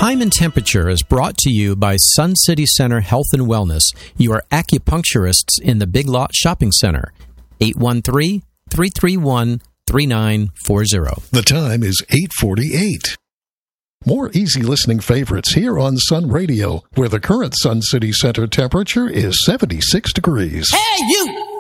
Time and Temperature is brought to you by Sun City Center Health and Wellness, your acupuncturists in the Big Lot Shopping Center. 813-331-3940. The time is 8:48. More easy listening favorites here on Sun Radio, where the current Sun City Center temperature is 76 degrees. Hey, you!